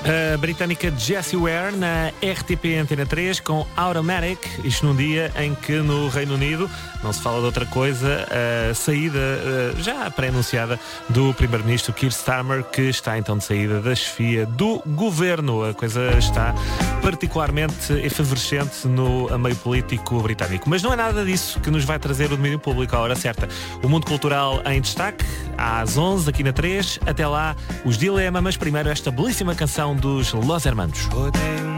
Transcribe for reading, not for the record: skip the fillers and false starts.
A britânica Jessie Ware na RTP Antena 3 com Automatic, isto num dia em que no Reino Unido não se fala de outra coisa, a saída já pré-anunciada do Primeiro-Ministro Keir Starmer, que está então de saída da chefia do governo. A coisa está particularmente efervescente no meio político britânico. Mas não é nada disso que nos vai trazer o domínio público à hora certa. O mundo cultural em destaque, às 11 aqui na 3. Até lá, os Dilema, mas primeiro esta belíssima canção dos Los Hermanos.